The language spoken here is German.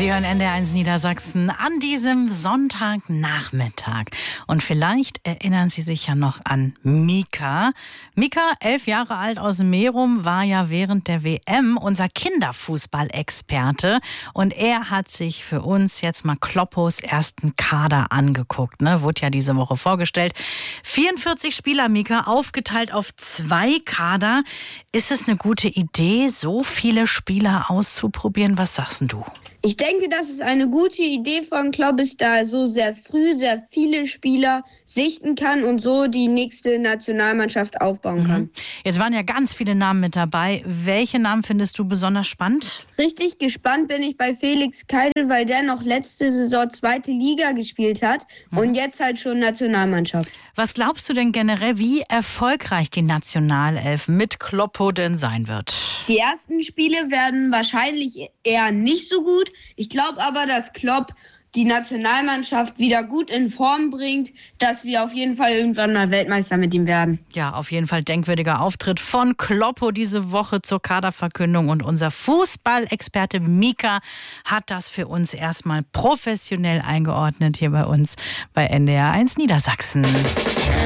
Sie hören NDR1 Niedersachsen an diesem Sonntagnachmittag. Und vielleicht erinnern Sie sich ja noch an Mika. Mika, 11 Jahre alt aus Merum, war ja während der WM unser Kinderfußballexperte. Und er hat sich für uns jetzt mal Kloppos ersten Kader angeguckt. Wurde ja diese Woche vorgestellt. 44 Spieler, Mika, aufgeteilt auf 2 Kader. Ist es eine gute Idee, so viele Spieler auszuprobieren? Was sagst du? Ich denke, dass es eine gute Idee von Klopp ist, da er so sehr früh sehr viele Spieler sichten kann und so die nächste Nationalmannschaft aufbauen kann. Jetzt waren ja ganz viele Namen mit dabei. Welche Namen findest du besonders spannend? Richtig gespannt bin ich bei Felix Keidel, weil der noch letzte Saison 2. Liga gespielt hat und jetzt halt schon Nationalmannschaft. Was glaubst du denn generell, wie erfolgreich die Nationalelf mit Kloppo denn sein wird? Die ersten Spiele werden wahrscheinlich eher nicht so gut. Ich glaube aber, dass Klopp die Nationalmannschaft wieder gut in Form bringt, dass wir auf jeden Fall irgendwann mal Weltmeister mit ihm werden. Ja, auf jeden Fall denkwürdiger Auftritt von Kloppo diese Woche zur Kaderverkündung. Und unser Fußballexperte Mika hat das für uns erstmal professionell eingeordnet hier bei uns bei NDR1 Niedersachsen.